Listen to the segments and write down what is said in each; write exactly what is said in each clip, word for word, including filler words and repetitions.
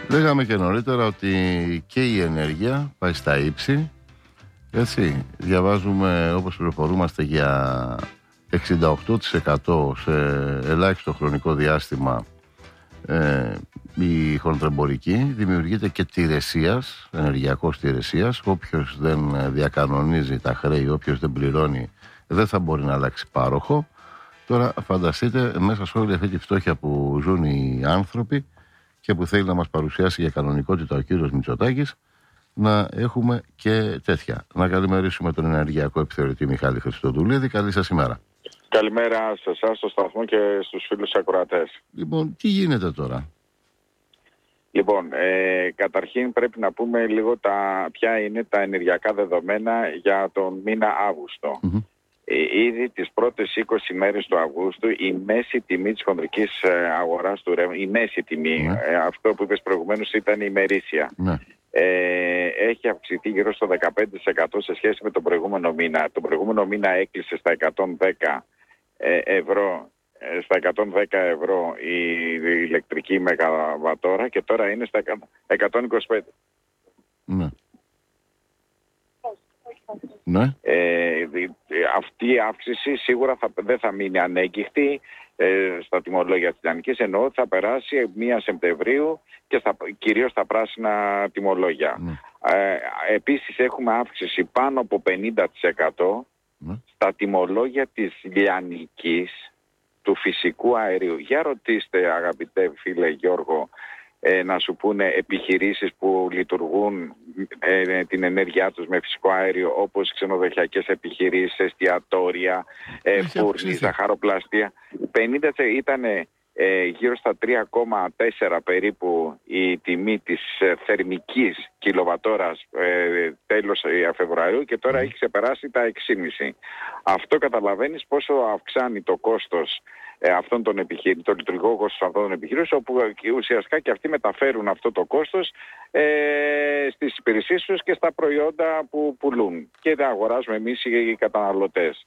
Λέγαμε και νωρίτερα ότι και η ενέργεια πάει στα ύψη. Έτσι, διαβάζουμε, όπως πληροφορούμαστε, για εξήντα οκτώ τοις εκατό σε ελάχιστο χρονικό διάστημα ε, η χονδρεμπορική. Δημιουργείται και τηρεσίας, ενεργειακός τηρεσίας. Όποιος δεν διακανονίζει τα χρέη, όποιος δεν πληρώνει, δεν θα μπορεί να αλλάξει πάροχο. Τώρα φανταστείτε, μέσα σε όλη αυτή τη φτώχεια που ζουν οι άνθρωποι και που θέλει να μας παρουσιάσει για κανονικότητα ο κύριος Μητσοτάκης, να έχουμε και τέτοια. Να καλημερίσουμε τον ενεργειακό επιθεωρητή Μιχάλη Χριστοδουλίδη. Καλή σας ημέρα. Καλημέρα σε εσάς, στο σταθμό και στους φίλους ακροατές. Λοιπόν, τι γίνεται τώρα? Λοιπόν, ε, καταρχήν πρέπει να πούμε λίγο τα, ποια είναι τα ενεργειακά δεδομένα για τον μήνα Αύγουστο. Mm-hmm. Ε, ήδη τις πρώτες είκοσι μέρες του Αυγούστου η μέση τιμή της χονδρικής αγοράς του ρεύματος, η μέση τιμή, mm-hmm. ε, αυτό που είπες προηγουμένως ήταν η ημερήσια, mm-hmm. ε, έχει αυξηθεί γύρω στο δεκαπέντε τοις εκατό σε σχέση με τον προηγούμενο μήνα. Τον προηγούμενο μήνα έκλεισε στα εκατόν δέκα ευρώ, στα εκατόν δέκα ευρώ η ηλεκτρική μεγαβατόρα και τώρα είναι στα εκατόν είκοσι πέντε. Ναι. Ναι. Ε, αυτή η αύξηση σίγουρα θα, δεν θα μείνει ανέγκυχτη ε, στα τιμολόγια της Δανικής, ενώ θα περάσει πρώτη Σεπτεμβρίου και στα, κυρίως στα πράσινα τιμολόγια. Ναι. Ε, επίσης έχουμε αύξηση πάνω από πενήντα τοις εκατό ναι. στα τιμολόγια της λιανικής, του φυσικού αερίου. Για ρωτήστε, αγαπητέ φίλε Γιώργο, Ε, να σου πούνε επιχειρήσεις που λειτουργούν ε, την ενέργειά τους με φυσικό αέριο, όπως ξενοδοχειακές επιχειρήσεις, εστιατόρια, ε, φούρνη, ζαχαροπλαστεία. πενήντα ήταν ε, γύρω στα τρία κόμμα τέσσερα περίπου η τιμή της ε, θερμικής κιλοβατόρας ε, τέλος ε, Φεβρουαρίου και τώρα mm. έχει ξεπεράσει τα έξι κόμμα πέντε. Αυτό καταλαβαίνεις πόσο αυξάνει το κόστος Ε, αυτών των επιχειρήσεων, το λειτουργικό κόστος αυτών των επιχειρήσεων, όπου ουσιαστικά και αυτοί μεταφέρουν αυτό το κόστος ε, στις υπηρεσίες τους και στα προϊόντα που πουλούν και τα αγοράζουμε εμείς οι καταναλωτές.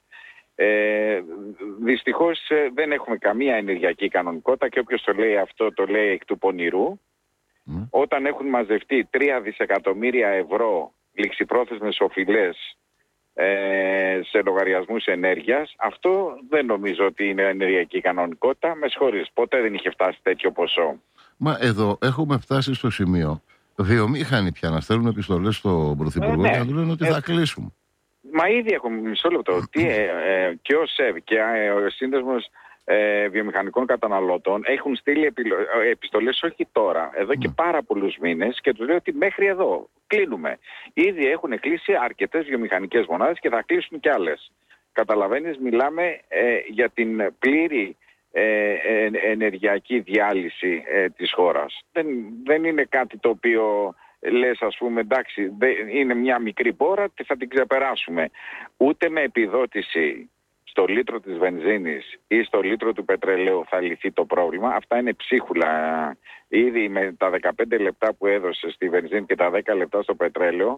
Ε, δυστυχώς ε, δεν έχουμε καμία ενεργειακή κανονικότητα και όποιος το λέει αυτό το λέει εκ του πονηρού. Mm. Όταν έχουν μαζευτεί τρία δισεκατομμύρια ευρώ ληξιπρόθεσμες οφειλές Ε, σε λογαριασμούς ενέργειας, αυτό δεν νομίζω ότι είναι ενεργειακή κανονικότητα. Με συγχωρείς, ποτέ δεν είχε φτάσει τέτοιο ποσό. Μα εδώ έχουμε φτάσει στο σημείο βιομήχανοι πια να στέλνουν επιστολές στον Πρωθυπουργό ε, ναι. και να του λένε ότι ε, θα κλείσουν. Μα ήδη έχουμε μισό λεπτό τι, ε, ε, και ο ΣΕΒ και ε, ο Σύνδεσμος ε, Βιομηχανικών Καταναλωτών έχουν στείλει επιλο... επιστολές όχι τώρα, εδώ και πάρα πολλούς μήνες και τους λέω ότι μέχρι εδώ κλείνουμε. Ήδη έχουν κλείσει αρκετές βιομηχανικές μονάδες και θα κλείσουν κι άλλες. Καταλαβαίνεις, μιλάμε ε, για την πλήρη ε, ε, ενεργειακή διάλυση ε, της χώρας. Δεν, δεν είναι κάτι το οποίο λες, ας πούμε, εντάξει, είναι μια μικρή πόρα και θα την ξεπεράσουμε. Ούτε με επιδότηση στο λίτρο της βενζίνης ή στο λίτρο του πετρελαίου θα λυθεί το πρόβλημα. Αυτά είναι ψίχουλα. Ήδη με τα δεκαπέντε λεπτά που έδωσε στη βενζίνη και τα δέκα λεπτά στο πετρέλαιο,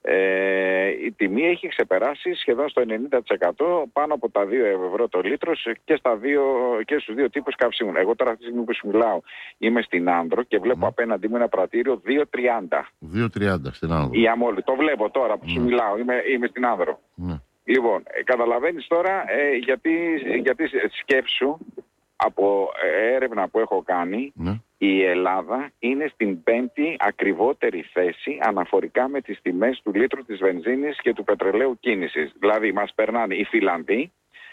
ε, η τιμή έχει ξεπεράσει σχεδόν στο ενενήντα τοις εκατό πάνω από τα δύο ευρώ το λίτρο και, στα δύο, και στους δύο τύπους καυσίμων. Εγώ τώρα αυτή τη στιγμή που σου μιλάω είμαι στην Άνδρο και βλέπω mm. απέναντί μου ένα πρατήριο δύο τριάντα. δύο τριάντα στην Άνδρο. Η Αμόλη. Το βλέπω τώρα που mm. σου μιλάω. Είμαι, είμαι στην Άνδρο. Mm. Λοιπόν, ε, καταλαβαίνεις τώρα ε, γιατί, γιατί σκέψου από έρευνα που έχω κάνει mm. η Ελλάδα είναι στην πέμπτη ακριβότερη θέση αναφορικά με τις τιμές του λίτρου της βενζίνης και του πετρελαίου κίνησης. Δηλαδή μας περνάνε οι Φιλανδοί,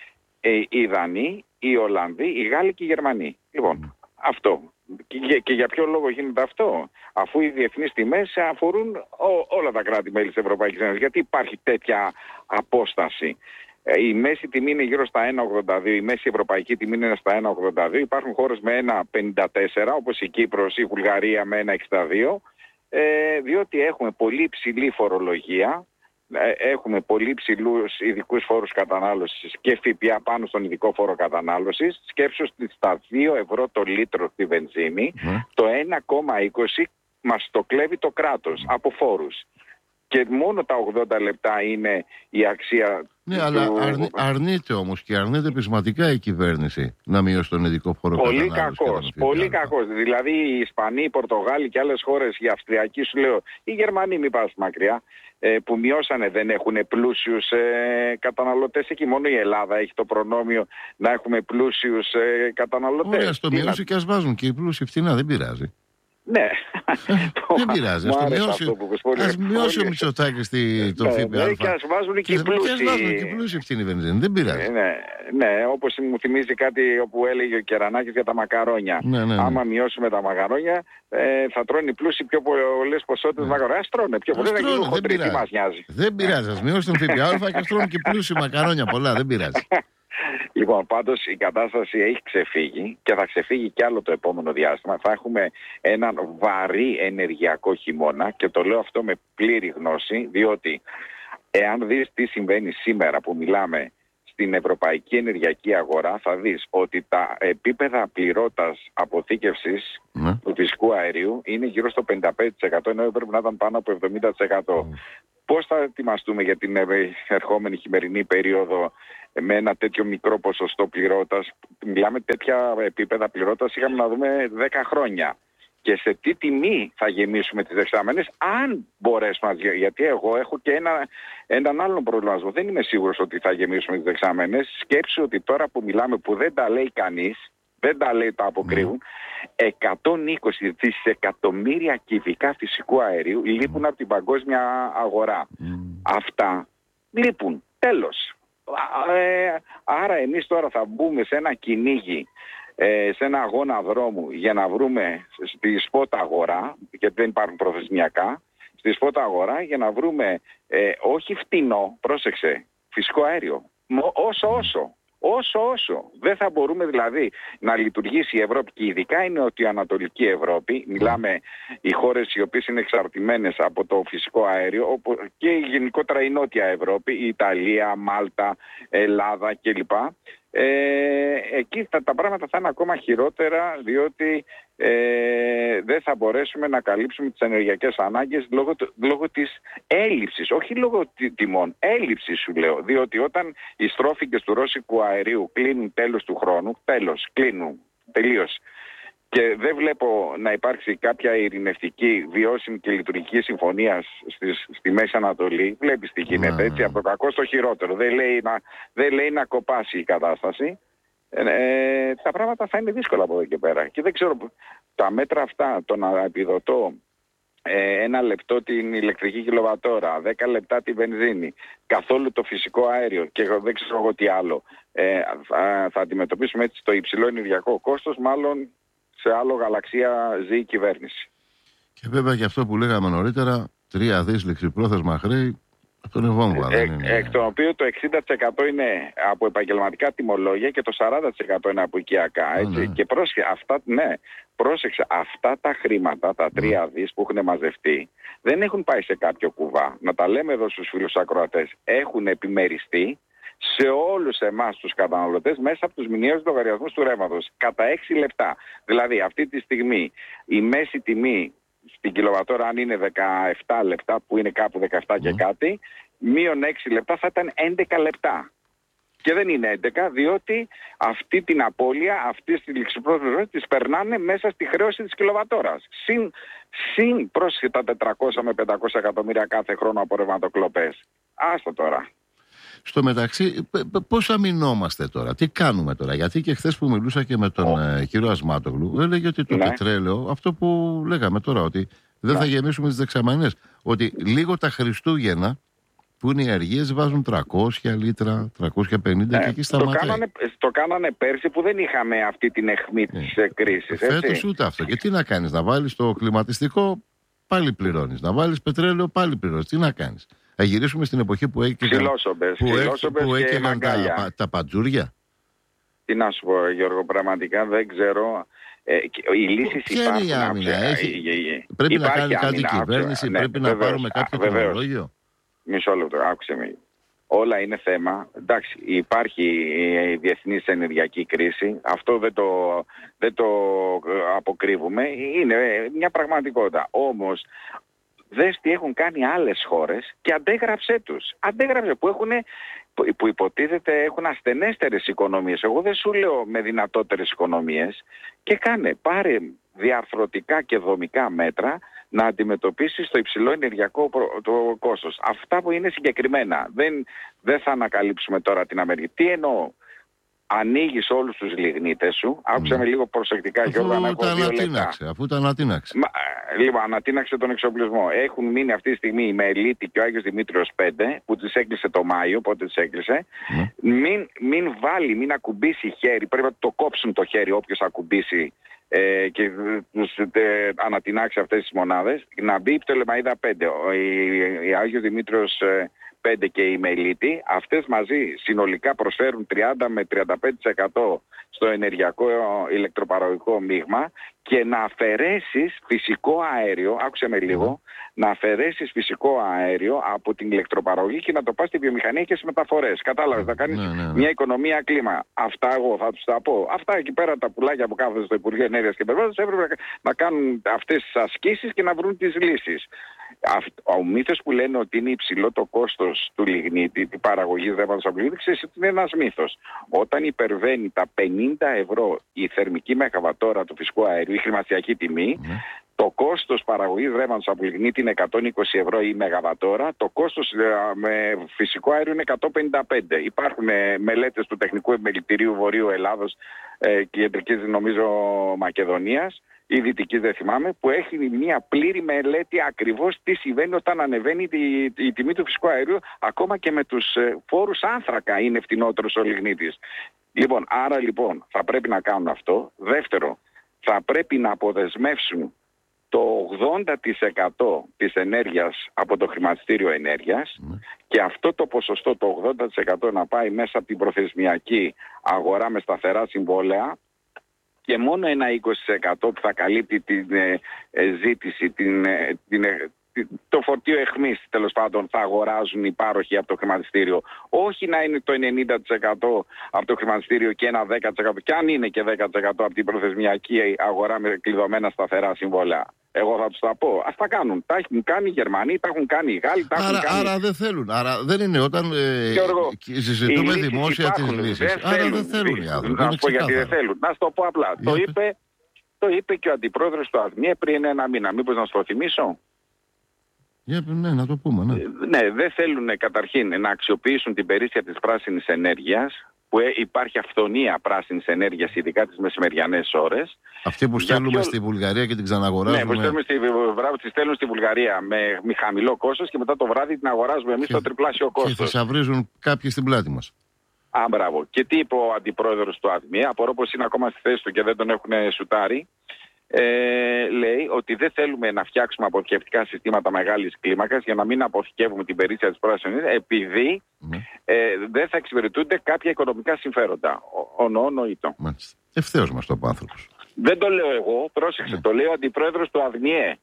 οι Δανείοι, οι Ολλανδοί, οι Γάλλοι και οι Γερμανοί. Λοιπόν, mm. αυτό. Και, και για ποιο λόγο γίνεται αυτό? Αφού οι διεθνείς τιμές αφορούν ό, όλα τα κράτη-μέλη της Ευρωπαϊκής Ένωσης. Γιατί υπάρχει τέτοια απόσταση? Η μέση τιμή είναι γύρω στα ένα ογδόντα δύο, η μέση ευρωπαϊκή τιμή είναι στα ένα ογδόντα δύο. Υπάρχουν χώρες με ένα πενήντα τέσσερα, όπως η Κύπρος, η Βουλγαρία με ένα εξήντα δύο, ε, διότι έχουμε πολύ ψηλή φορολογία, έχουμε πολύ ψηλούς ειδικούς φόρους κατανάλωσης και ΦΠΑ πάνω στον ειδικό φόρο κατανάλωσης. Σκέψου στα δύο ευρώ το λίτρο στη βενζίνη, mm. το ένα κόμμα είκοσι μας το κλέβει το κράτος από φόρους. και μόνο τα ογδόντα λεπτά είναι η αξία. Ναι, του... αλλά αρνη, αρνείται όμως και αρνείται πεισματικά η κυβέρνηση να μειώσει τον ειδικό φόρο Πολύ κατανάλωσης. κακός, πολύ κακός. Δηλαδή οι Ισπανοί, οι Πορτογάλοι και άλλες χώρες, οι Αυστριακοί σου λέω, οι Γερμανοί μην πας μακριά, ε, που μειώσανε, δεν έχουν πλούσιους ε, καταναλωτές εκεί. Μόνο η Ελλάδα έχει το προνόμιο να έχουμε πλούσιους ε, καταναλωτές. Ωραία, στο μειώσει να... και ας βάζουν και οι πλούσιοι φτηνά, δεν πειράζει. Ναι. Δεν πειράζει. Ας, μειώσει, ας μειώσει ο Μητσοτάκης το ΦΠΑ. Ναι, και ας βάζουν και οι πλούσιοι. Και ας βάζουν και οι πλούσιοι φτηνή βενζίνη. Δεν πειράζει. Ναι, ναι, όπως μου θυμίζει κάτι όπου έλεγε ο Κερανάκης για τα μακαρόνια. Ναι, ναι, ναι. Άμα μειώσουμε τα μακαρόνια, ε, θα τρώνε οι πλούσιοι πιο πολλές ποσότητες ναι. μακαρόνια. Ας τρώνε πιο πολλές. Δεν μας νοιάζει. Δεν πειράζει. Ας μειώσει τον ΦΠΑ και ας τρώνε και πλούσιοι μακαρόνια πολλά. Δεν πειράζει. Λοιπόν, πάντως η κατάσταση έχει ξεφύγει και θα ξεφύγει κι άλλο το επόμενο διάστημα. Θα έχουμε έναν βαρύ ενεργειακό χειμώνα και το λέω αυτό με πλήρη γνώση, διότι εάν δεις τι συμβαίνει σήμερα που μιλάμε στην ευρωπαϊκή ενεργειακή αγορά, θα δεις ότι τα επίπεδα πληρότητας αποθήκευσης mm. του φυσικού αερίου είναι γύρω στο πενήντα πέντε τοις εκατό, ενώ πρέπει να ήταν πάνω από εβδομήντα τοις εκατό. Mm. Πώς θα ετοιμαστούμε για την ερχόμενη χειμερινή περίοδο με ένα τέτοιο μικρό ποσοστό πληρότητας? Μιλάμε τέτοια επίπεδα πληρότητας είχαμε να δούμε δέκα χρόνια. Και σε τι τιμή θα γεμίσουμε τις δεξαμενές, αν μπορέσουμε, γιατί εγώ έχω και ένα, έναν άλλον προβληματισμό. Δεν είμαι σίγουρος ότι θα γεμίσουμε τις δεξαμενές. Σκέψου ότι τώρα που μιλάμε, που δεν τα λέει κανείς, δεν τα λέει, τα αποκρύβουν, εκατόν είκοσι δισεκατομμύρια κυβικά φυσικού αερίου λείπουν από την παγκόσμια αγορά. Mm. Αυτά λείπουν. Τέλος. Ε, άρα εμείς τώρα θα μπούμε σε ένα κυνήγι, ε, σε ένα αγώνα δρόμου για να βρούμε στη σπότα αγορά, γιατί δεν υπάρχουν προθεσμιακά, στη σπότα αγορά για να βρούμε ε, όχι φτηνό, πρόσεξε, φυσικό αέριο, όσο όσο. Όσο όσο. Δεν θα μπορούμε δηλαδή να λειτουργήσει η Ευρώπη, και ειδικά η νοτιοανατολική Ευρώπη, μιλάμε οι χώρες οι οποίες είναι εξαρτημένες από το φυσικό αέριο, και γενικότερα η Νότια Ευρώπη, η Ιταλία, Μάλτα, Ελλάδα κλπ. Ε, εκεί τα, τα πράγματα θα είναι ακόμα χειρότερα, διότι ε, δεν θα μπορέσουμε να καλύψουμε τις ενεργειακές ανάγκες λόγω, λόγω της έλλειψης, όχι λόγω τιμών, έλλειψης σου λέω, διότι όταν οι στρόφιγγες του ρώσικου αερίου κλείνουν τέλος του χρόνου, τέλος, κλείνουν, τελείως, και δεν βλέπω να υπάρξει κάποια ειρηνευτική, βιώσιμη και λειτουργική συμφωνία στη, στη Μέση Ανατολή. Βλέπεις τι γίνεται, έτσι, από το κακό στο χειρότερο. Δεν λέει να, δεν λέει να κοπάσει η κατάσταση. Ε, τα πράγματα θα είναι δύσκολα από εδώ και πέρα. Και δεν ξέρω, τα μέτρα αυτά, το να επιδοτώ ε, ένα λεπτό την ηλεκτρική κιλοβατόρα, δέκα λεπτά τη βενζίνη, καθόλου το φυσικό αέριο και δεν ξέρω εγώ τι άλλο, ε, θα, θα αντιμετωπίσουμε έτσι το υψηλό ενεργειακό κόστος, μάλλον σε άλλο γαλαξία ζει η κυβέρνηση. Και βέβαια και αυτό που λέγαμε νωρίτερα, τρία δις ληξιπρόθεσμα χρέη, αυτό είναι βόμβα. Ε, είναι... Εκ των οποίων το εξήντα τοις εκατό είναι από επαγγελματικά τιμολόγια και το σαράντα τοις εκατό είναι από οικιακά. Έτσι. Ναι. Και πρόσεξε, αυτά, ναι, πρόσεξε, αυτά τα χρήματα, τα τρία δις που έχουν μαζευτεί, δεν έχουν πάει σε κάποιο κουβά. Να τα λέμε εδώ στους φίλους ακροατές. Έχουν επιμεριστεί σε όλους εμάς τους καταναλωτές μέσα από τους μηνιαίους λογαριασμούς του ρεύματος κατά έξι λεπτά. Δηλαδή αυτή τη στιγμή η μέση τιμή στην κιλοβατόρα, αν είναι δεκαεπτά λεπτά, που είναι κάπου δεκαεπτά mm. και κάτι, μείον έξι λεπτά θα ήταν έντεκα λεπτά. Και δεν είναι έντεκα, διότι αυτή την απώλεια, αυτή τη ληξιπρόθεσμη τις περνάνε μέσα στη χρέωση της κιλοβατόρας. Συν, συν πρόσθετα τετρακόσια με πεντακόσια εκατομμύρια κάθε χρόνο από ρευματοκλοπές. Άστο τώρα. Στο μεταξύ, πώς αμυνόμαστε τώρα, τι κάνουμε τώρα? Γιατί και χθες που μιλούσα και με τον oh. ε, κύριο Ασμάτογλου, έλεγε ότι το ναι. πετρέλαιο, αυτό που λέγαμε τώρα, ότι δεν ναι. θα γεμίσουμε τις δεξαμενές. Ότι λίγο τα Χριστούγεννα, που είναι οι αργίες, βάζουν τριακόσια λίτρα, τριακόσια πενήντα ναι. και εκεί σταματάει. Το κάνανε, το κάνανε πέρσι που δεν είχαμε αυτή την αιχμή ναι. της κρίσης. Φέτος ούτε αυτό. Και τι να κάνεις, να βάλεις το κλιματιστικό, πάλι πληρώνεις. Να βάλεις πετρέλαιο, πάλι πληρώνεις. Τι να κάνεις? Θα γυρίσουμε στην εποχή που έκαιγαν, που που έκαιγαν τα, τα πατζούρια. Τι να σου πω, Γιώργο, πραγματικά δεν ξέρω. Ε, οι λύσεις Ποια είναι η άμυνα? Έχει... Πρέπει να κάνει κάτι η κυβέρνηση, ναι, πρέπει βεβαίως, να πάρουμε κάποιο τεχνολόγιο. Μισό λεπτό, άκουσε με. Όλα είναι θέμα. Εντάξει, υπάρχει η διεθνής ενεργειακή κρίση. Αυτό δεν το, δεν το αποκρύβουμε. Είναι μια πραγματικότητα. Όμως, δες τι έχουν κάνει άλλες χώρες και αντέγραψέ τους. Αντέγραψε που έχουν, που υποτίθεται έχουν ασθενέστερες οικονομίες. Εγώ δεν σου λέω με δυνατότερες οικονομίες, και κάνε, πάρε διαρθρωτικά και δομικά μέτρα να αντιμετωπίσεις το υψηλό ενεργειακό το κόστος. Αυτά που είναι συγκεκριμένα. Δεν, δεν θα ανακαλύψουμε τώρα την Αμερική. Τι εννοώ? Ανοίγεις όλους τους λιγνίτες σου. Άκουσα με λίγο προσεκτικά, Γιώργο, να έχω δύο λεπτά. Αφού τα ανατείναξε. Μα, λοιπόν, ανατείναξε τον εξοπλισμό. Έχουν μείνει αυτή τη στιγμή η Μελίτη και ο Άγιος Δημήτριος πέντε, που τις έκλεισε το Μάιο, πότε τις έκλεισε. Mm. Μην, μην βάλει, μην ακουμπήσει χέρι. Πρέπει να το κόψουν το χέρι όποιος ακουμπήσει ε, και τους ε, ανατινάξει αυτές τις μονάδες. Να μπει η Πτολεμαΐδα πέντε, ο, η, η Άγιος Δημήτριος ε, πέντε και η Μελίτη. Αυτές μαζί συνολικά προσφέρουν τριάντα με τριάντα πέντε τοις εκατό στο ενεργειακό ηλεκτροπαραγωγικό μείγμα, και να αφαιρέσεις φυσικό αέριο, άκουσε με λίγο, να αφαιρέσεις φυσικό αέριο από την ηλεκτροπαραγωγή και να το πας στη βιομηχανία και στις μεταφορές. Κατάλαβες, να κάνεις ναι, ναι, ναι. μια οικονομία κλίμα. Αυτά εγώ θα τους τα πω. Αυτά εκεί πέρα τα πουλάκια που κάθονται στο Υπουργείο Ενέργειας και Περιβάλλοντος έπρεπε να κάνουν αυτές τις ασκήσεις και να βρουν τις λύσεις. Ο μύθος που λένε ότι είναι υψηλό το κόστος του λιγνίτη, τη παραγωγή ρεύματος από λιγνίτη, ξέρεις ότι είναι ένας μύθος. Όταν υπερβαίνει τα πενήντα ευρώ η θερμική μεγαβατόρα του φυσικού αερίου, η χρηματιστηριακή τιμή, mm. το κόστος παραγωγής ρεύματος από λιγνίτη είναι εκατόν είκοσι ευρώ η μεγαβατόρα, το κόστος με φυσικό αέριο είναι εκατόν πενήντα πέντε. Υπάρχουν μελέτες του Τεχνικού Επιμελητηρίου Βορείου Ελλάδος και Κεντρικής νομίζω Μακεδονίας ή Δυτικής, δεν θυμάμαι, που έχει μια πλήρη μελέτη ακριβώς τι συμβαίνει όταν ανεβαίνει η, η, η τιμή του φυσικού αερίου, ακόμα και με τους ε, φόρους άνθρακα είναι φτηνότερος ο λιγνίτης. Λοιπόν, άρα λοιπόν θα πρέπει να κάνουν αυτό. Δεύτερο, θα πρέπει να αποδεσμεύσουν το ογδόντα τοις εκατό της ενέργειας από το χρηματιστήριο ενέργειας mm. και αυτό το ποσοστό, το ογδόντα τοις εκατό, να πάει μέσα από την προθεσμιακή αγορά με σταθερά συμβόλαια, και μόνο ένα είκοσι τοις εκατό που θα καλύπτει την ε, ε, ζήτηση, την, ε, την, ε, το φορτίο αιχμής τέλος πάντων θα αγοράζουν οι πάροχοι από το χρηματιστήριο. Όχι να είναι το ενενήντα τοις εκατό από το χρηματιστήριο και ένα δέκα τοις εκατό, και αν είναι και δέκα τοις εκατό από την προθεσμιακή αγορά με κλειδωμένα σταθερά συμβόλαια. Εγώ θα τους τα πω. Ας τα κάνουν. Τα έχουν κάνει οι Γερμανοί, τα έχουν κάνει οι Γάλλοι, τα έχουν άρα, κάνει... Άρα δεν θέλουν. Άρα δεν είναι όταν ε, συζητούμε δημόσια τις λύσεις. Άρα θέλουν. δεν θέλουν οι άνθρωποι. Να σου πω γιατί δεν θέλουν. Να σου το πω απλά. Το είπε, το είπε και ο αντιπρόεδρος του ΑΔΜΙΕ πριν ένα μήνα. Μήπως να σου το θυμίσω? Για, ναι, να το πούμε. Ναι, ναι, δεν θέλουν καταρχήν να αξιοποιήσουν την περίσσια της πράσινης ενέργειας, που υπάρχει αυθονία πράσινης ενέργειας, ειδικά τις μεσημεριανές ώρες. Αυτή που στέλνουμε ποιο... στη Βουλγαρία και την ξαναγοράζουμε. Ναι, που στέλνουμε στη, τη στέλνουν στη Βουλγαρία με, με χαμηλό κόστος και μετά το βράδυ την αγοράζουμε εμείς στο τριπλάσιο κόστος. Και θησαυρίζουν κάποιοι στην πλάτη μας. Α, μπράβο. Και τι είπε ο αντιπρόεδρος του ΑΔΜΙΕ, απορώ πως είναι ακόμα στη θέση του και δεν τον έχουν σουτάρει. Ε, λέει ότι δεν θέλουμε να φτιάξουμε αποθηκευτικά συστήματα μεγάλης κλίμακας για να μην αποθηκεύουμε την περίσσια της πράσινης ενέργειας, επειδή mm. ε, δεν θα εξυπηρετούνται κάποια οικονομικά συμφέροντα. Ονό νοήτο. Ευθέως μας το είπε ο άνθρωπος. Δεν το λέω εγώ, πρόσεξε, mm. το λέει ο αντιπρόεδρος του ΑΔΜΙΕ.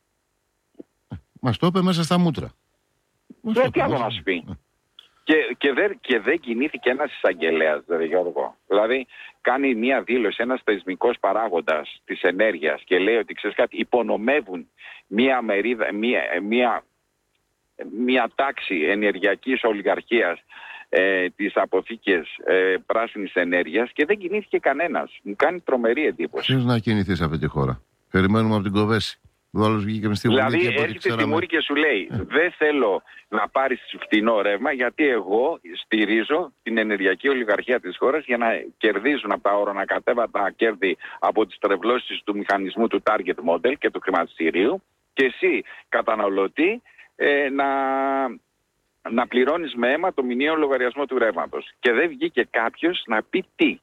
Μας το είπε μέσα στα μούτρα. Δεν τι άλλο να σου πει. Mm. Και, και, δεν, και δεν κινήθηκε ένας εισαγγελέας, δηλαδή, Γιώργο. Δηλαδή, κάνει μια δήλωση ένας θεσμικός παράγοντας της ενέργειας και λέει ότι, ξέρεις κάτι, υπονομεύουν μια μερίδα, μια, μια, μια τάξη ενεργειακής ολιγαρχίας ε, τις αποθήκες ε, πράσινης ενέργειας, και δεν κινήθηκε κανένας. Μου κάνει τρομερή εντύπωση. Ποιος να κινηθεί σε αυτή τη χώρα? Περιμένουμε από την Κοβέση. Δηλαδή έρχεται στη Μούρη και σου λέει ε. δεν θέλω να πάρεις φτηνό ρεύμα, γιατί εγώ στηρίζω την ενεργειακή ολιγαρχία της χώρας για να κερδίζουν από τα ορονακατέβατα κέρδη από τις τρευλώσεις του μηχανισμού του target model και του χρηματιστηρίου, και εσύ καταναλωτή ε, να, να πληρώνεις με αίμα το μηνιαίο λογαριασμό του ρεύματος. Και δεν βγήκε κάποιος να πει τι.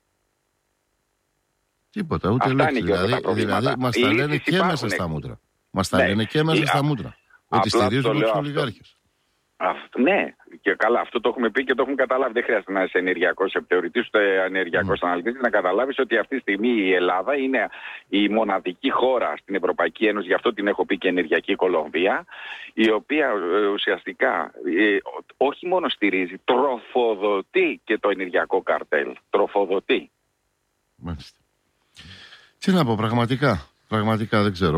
Τίποτα, ούτε λέξη. Δηλαδή, δηλαδή μας τα λένε και υπάρχουν μέσα στα μούτρα. Μας τα ναι. λένε και μέσα στα μούτρα. Ότι στηρίζουν τους ολιγάρχες. Ναι, και καλά, αυτό το έχουμε πει και το έχουμε καταλάβει. Δεν χρειάζεται να είσαι ενεργειακός επιθεωρητής ούτε ενεργειακός mm. αναλυτής να καταλάβεις ότι αυτή τη στιγμή η Ελλάδα είναι η μοναδική χώρα στην Ευρωπαϊκή Ένωση, γι' αυτό την έχω πει και ενεργειακή Κολομβία, η οποία ε, ουσιαστικά ε, όχι μόνο στηρίζει, τροφοδοτεί και το ενεργειακό καρτέλ. Τροφοδοτεί. Μάλιστα. Τι να πω, πραγματικά, πραγματικά δεν ξέρω.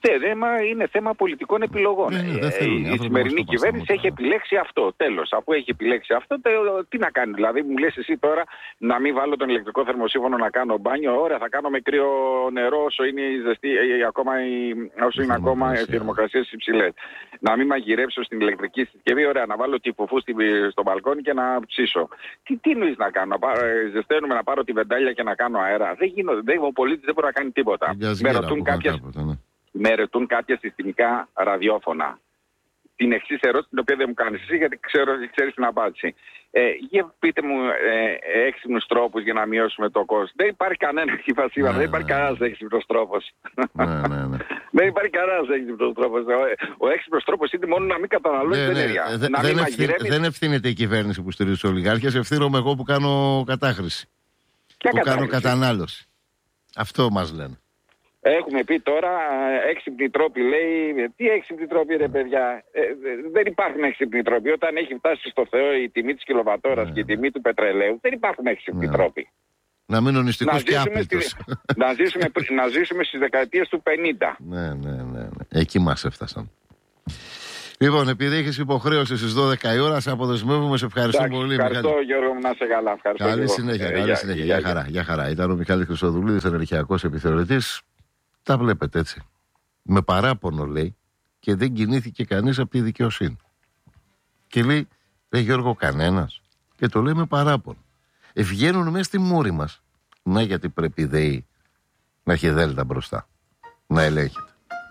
θέμα, είναι θέμα πολιτικών επιλογών. Ναι, ναι, θέλουν, η σημερινή κυβέρνηση έχει επιλέξει αυτό. Τέλος. Αφού έχει επιλέξει αυτό, τε, τι να κάνει. Δηλαδή, μου λες εσύ τώρα να μην βάλω τον ηλεκτρικό θερμοσύφωνο να κάνω μπάνιο. Ωραία, θα κάνω με κρύο νερό όσο είναι, η ζεστή, ακόμα, όσο είναι ακόμα οι θερμοκρασίες υψηλές. Να μην μαγειρέψω στην ηλεκτρική συσκευή. Ωραία, να βάλω τυφοφού στο μπαλκόνι και να ψήσω. Τι, τι νοείς να κάνω, να πάρω, ζεσταίνουμε να πάρω τη βεντάλια και να κάνω αέρα. Δεν γίνονται. Ο πολίτης δεν μπορεί να κάνει τίποτα. Με ρωτούν κάποια συστημικά ραδιόφωνα την εξής ερώτηση, την οποία δεν μου κάνεις εσύ, γιατί ξέρω, ξέρεις την απάντηση. Ε, για πείτε μου ε, έξυπνους τρόπους για να μειώσουμε το κόστος. Δεν υπάρχει κανένα, ναι, δεν υπάρχει ναι, κανένας έξυπνος τρόπος. Ναι, ναι, ναι. Δεν υπάρχει κανένας έξυπνος τρόπος. Ο, ο έξυπνος τρόπος είναι μόνο να μην καταναλώνει ναι, ενέργεια. Ναι, δε, δεν, ευθύνε, δεν ευθύνεται η κυβέρνηση που στηρίζει τους ολιγάρχες, ευθύνομαι εγώ που κάνω κατάχρηση. Ποια που κατάχρηση? Κάνω κατανάλωση. Αυτό μας λένε. Έχουμε πει τώρα έξυπνοι τρόποι, λέει. Τι έξυπνοι τρόποι, ρε παιδιά. Ε, δεν υπάρχουν έξυπνοι τρόποι. Όταν έχει φτάσει στο Θεό η τιμή της κιλοβατόρας ναι, και η τιμή του πετρελαίου, δεν υπάρχουν έξυπνοι ναι, τρόποι. Να μείνουν νηστικός και άπλητος. Να ζήσουμε, να ζήσουμε στις δεκαετίες του πενήντα. Ναι, ναι, ναι, ναι. Εκεί μας έφτασαν. Λοιπόν, επειδή έχεις υποχρέωση στις δώδεκα η ώρα, σε αποδεσμεύουμε. Σε ευχαριστώ Εντάξει, πολύ. Ευχαριστώ, Μιχάλη. Γιώργο μου, να είσαι καλά. Ευχαριστώ καλή συνέχεια. Ε, καλή για, συνέχεια. Για, για, χαρά, για χαρά. Ήταν ο Μιχάλης Χρυσοδουλίδης, ενεργειακός επιθεωρητής. Τα βλέπετε έτσι. Με παράπονο λέει και δεν κινήθηκε κανείς από τη δικαιοσύνη. Και λέει, ρε Γιώργο, κανένας. Και το λέει με παράπονο. Ευγαίνουν μέσα στη μούρη μας. Να γιατί πρέπει η ΔΕΗ να έχει δέλτα μπροστά. Να ελέγχεται.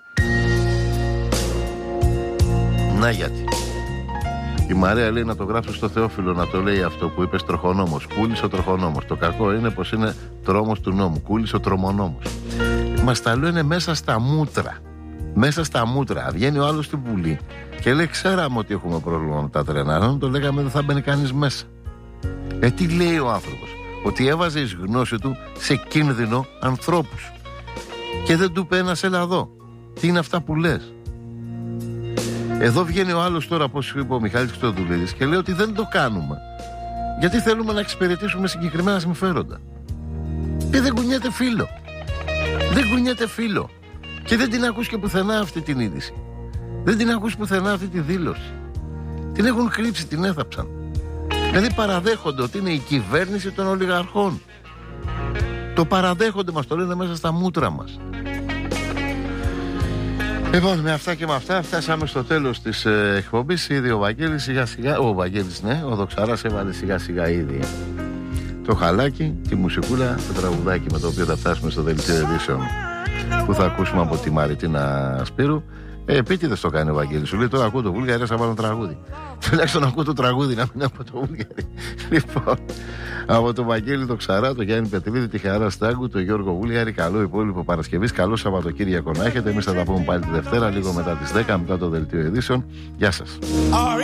Να γιατί. Η Μαρία λέει να το γράψω στο Θεόφιλο, να το λέει αυτό που είπες, τροχονόμος. Κούλης ο τροχονόμος. Το κακό είναι πως είναι τρόμος του νόμου. Κούλης ο τρομονόμος. Μας τα λένε μέσα στα μούτρα. Μέσα στα μούτρα. Βγαίνει ο άλλος στη Βουλή και λέει: ξέραμε ότι έχουμε πρόβλημα με τα τρένα. Αν το λέγαμε, δεν θα μπαίνει κανείς μέσα. Ε, τι λέει ο άνθρωπος? Ότι έβαζε εις γνώση του σε κίνδυνο ανθρώπους. Και δεν του είπε ένας, έλα εδώ. Τι είναι αυτά που λες? Εδώ βγαίνει ο άλλος τώρα, όπως είπε ο Μιχάλης Χρυσοδουλίδης, και λέει ότι δεν το κάνουμε γιατί θέλουμε να εξυπηρετήσουμε συγκεκριμένα συμφέροντα. Και δεν κουνιέται φίλο. Δεν κουνιέται φίλο. Και δεν την ακούς και πουθενά αυτή την είδηση. Δεν την ακούς πουθενά αυτή τη δήλωση. Την έχουν κρύψει, την έθαψαν. Δηλαδή παραδέχονται ότι είναι η κυβέρνηση των ολιγαρχών. Το παραδέχονται, μας το λένε μέσα στα μούτρα μας. Λοιπόν, με αυτά και με αυτά φτάσαμε στο τέλος της ε, εκπομπής. Ήδη ο Βαγγέλης σιγά σιγά, ο Βαγγέλης ναι, ο Δοξαράς έβαλε σιγά σιγά ήδη το χαλάκι, τη μουσικούλα, το τραγουδάκι με το οποίο θα φτάσουμε στο δελτίο ειδήσεων που θα ακούσουμε από τη Μαριτίνα Σπύρου. Ε, επίτηδες το κάνει ο Βαγγέλης. Σου λέει τώρα ακούω το Βούλγαρη, θα βάλω τραγούδι. Τουλάχιστον ακούω το τραγούδι, να μην από το Βούλγαρη. Λοιπόν, από τον Βαγγέλη Δοξαρά, τον Γιάννη Πετρίδη, τη Χαρά Στάγκου, τον Γιώργο Βούλγαρη, καλό υπόλοιπο Παρασκευής, καλό Σαββατοκύριακο να έχετε. Εμείς θα τα πούμε πάλι τη Δευτέρα, λίγο μετά τις δέκα, μετά το δελτίο ειδήσεων. Γεια σας.